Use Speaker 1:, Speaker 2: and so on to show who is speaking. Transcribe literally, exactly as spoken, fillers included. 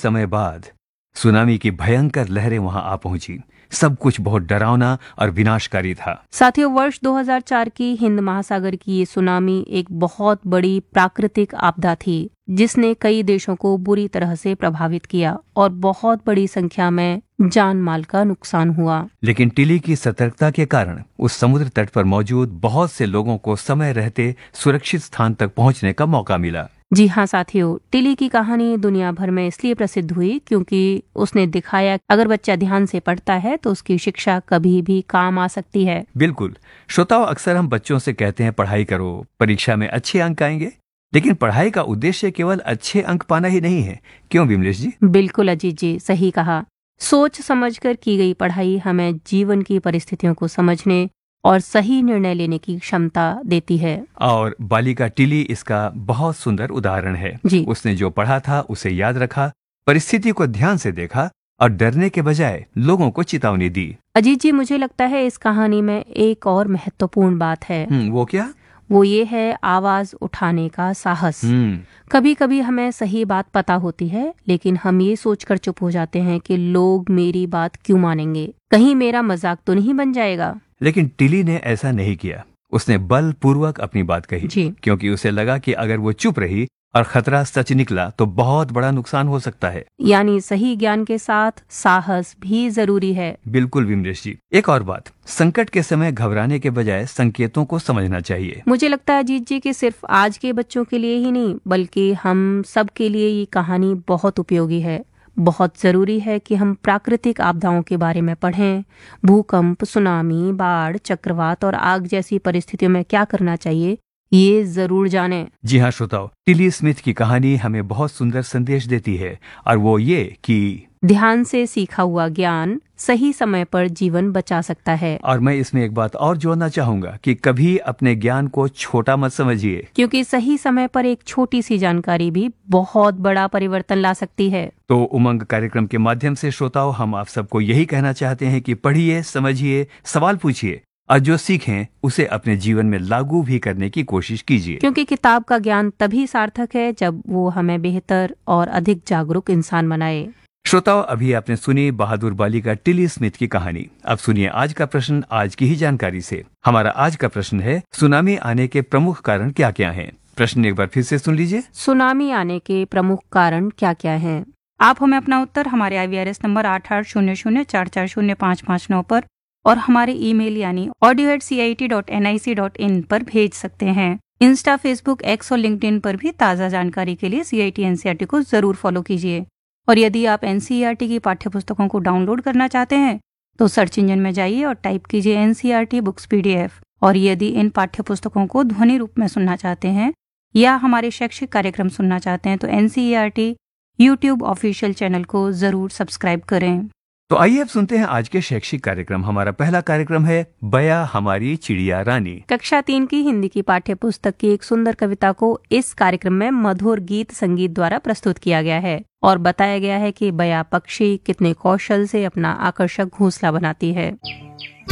Speaker 1: समय बाद सुनामी की भयंकर लहरें वहां आ पहुंची। सब कुछ बहुत डरावना और विनाशकारी था।
Speaker 2: साथियों, वर्ष दो हज़ार चार की हिंद महासागर की ये सुनामी एक बहुत बड़ी प्राकृतिक आपदा थी जिसने कई देशों को बुरी तरह से प्रभावित किया और बहुत बड़ी संख्या में जान माल का नुकसान हुआ।
Speaker 1: लेकिन टिली की सतर्कता के कारण उस समुद्र तट पर मौजूद बहुत से लोगों को समय रहते सुरक्षित स्थान तक पहुंचने का मौका मिला।
Speaker 2: जी हाँ साथियों, टिली की कहानी दुनिया भर में इसलिए प्रसिद्ध हुई क्योंकि उसने दिखाया अगर बच्चा ध्यान से पढ़ता है तो उसकी शिक्षा कभी भी काम आ सकती है।
Speaker 1: बिल्कुल श्रोताओ, अक्सर हम बच्चों से कहते हैं पढ़ाई करो, परीक्षा में अच्छे अंक आएंगे। लेकिन पढ़ाई का उद्देश्य केवल अच्छे अंक पाना ही नहीं है, क्यों विमलेश जी?
Speaker 2: बिल्कुल अजीत जी, सही कहा। सोच समझकर की गई पढ़ाई हमें जीवन की परिस्थितियों को समझने और सही निर्णय लेने की क्षमता देती है।
Speaker 1: और बालिका टिली इसका बहुत सुंदर उदाहरण है।
Speaker 2: जी।
Speaker 1: उसने जो पढ़ा था उसे याद रखा, परिस्थिति को ध्यान से देखा और डरने के बजाय लोगों को चेतावनी दी।
Speaker 2: अजीत जी, मुझे लगता है इस कहानी में एक और महत्वपूर्ण बात है।
Speaker 1: हम्म, वो क्या?
Speaker 2: वो ये है आवाज उठाने का साहस।
Speaker 1: हम्म
Speaker 2: कभी कभी हमें सही बात पता होती है लेकिन हम ये सोचकर चुप हो जाते हैं कि लोग मेरी बात क्यों मानेंगे, कहीं मेरा मजाक तो नहीं बन जाएगा।
Speaker 1: लेकिन टिली ने ऐसा नहीं किया। उसने बलपूर्वक अपनी बात कही
Speaker 2: जी।
Speaker 1: क्योंकि उसे लगा कि अगर वो चुप रही और खतरा सच निकला तो बहुत बड़ा नुकसान हो सकता है।
Speaker 2: यानी सही ज्ञान के साथ साहस भी जरूरी है।
Speaker 1: बिल्कुल विमलेश जी। एक और बात, संकट के समय घबराने के बजाय संकेतों को समझना चाहिए।
Speaker 2: मुझे लगता है अजीत जी कि सिर्फ आज के बच्चों के लिए ही नहीं बल्कि हम सब के लिए ये कहानी बहुत उपयोगी है। बहुत जरूरी है कि हम प्राकृतिक आपदाओं के बारे में पढ़ें। भूकंप, सुनामी, बाढ़, चक्रवात और आग जैसी परिस्थितियों में क्या करना चाहिए ये जरूर जानें।
Speaker 1: जी हाँ श्रोताओ, टिली स्मिथ की कहानी हमें बहुत सुंदर संदेश देती है और वो ये कि
Speaker 2: ध्यान से सीखा हुआ ज्ञान सही समय पर जीवन बचा सकता है।
Speaker 1: और मैं इसमें एक बात और जोड़ना चाहूंगा कि कभी अपने ज्ञान को छोटा मत समझिए,
Speaker 2: क्योंकि सही समय पर एक छोटी सी जानकारी भी बहुत बड़ा परिवर्तन ला सकती है।
Speaker 1: तो उमंग कार्यक्रम के माध्यम से श्रोताओं, हम आप सबको यही कहना चाहते हैं कि पढ़िए, समझिए, सवाल पूछिए और जो सीखें उसे अपने जीवन में लागू भी करने की कोशिश कीजिए।
Speaker 2: क्योंकि किताब का ज्ञान तभी सार्थक है जब वो हमें बेहतर और अधिक जागरूक इंसान बनाए।
Speaker 1: श्रोताओं, अभी आपने सुनी बहादुर बालिका टिली स्मिथ की कहानी। अब सुनिए आज का प्रश्न आज की ही जानकारी से। हमारा आज का प्रश्न है, सुनामी आने के प्रमुख कारण क्या क्या हैं? प्रश्न एक बार फिर से सुन लीजिए।
Speaker 2: सुनामी आने के प्रमुख कारण क्या क्या हैं?
Speaker 3: आप हमें अपना उत्तर हमारे आई वी आर एस नंबर आठ आठ शून्य शून्य चार चार शून्य पाँच पाँच नौ पर और हमारे ईमेल यानी audio eight C I T dot N I C dot in पर भेज सकते हैं। इंस्टा, फेसबुक, एक्स और लिंक्डइन पर भी ताज़ा जानकारी के लिए सी I T N C E R T को जरूर फॉलो कीजिए। और यदि आप N C E R T की पाठ्य पुस्तकों को डाउनलोड करना चाहते हैं तो सर्च इंजन में जाइए और टाइप कीजिए N C E R T books P D F. और यदि इन पाठ्य पुस्तकों को ध्वनि रूप में सुनना चाहते हैं या हमारे शैक्षिक कार्यक्रम सुनना चाहते हैं तो N C E R T YouTube official channel को जरूर सब्सक्राइब करें।
Speaker 1: तो आइए अब सुनते हैं आज के शैक्षिक कार्यक्रम। हमारा पहला कार्यक्रम है बया हमारी चिड़िया रानी।
Speaker 2: कक्षा तीन की हिंदी की पाठ्य पुस्तक की एक सुंदर कविता को इस कार्यक्रम में मधुर गीत संगीत द्वारा प्रस्तुत किया गया है और बताया गया है कि बया पक्षी कितने कौशल से अपना आकर्षक घोंसला बनाती है।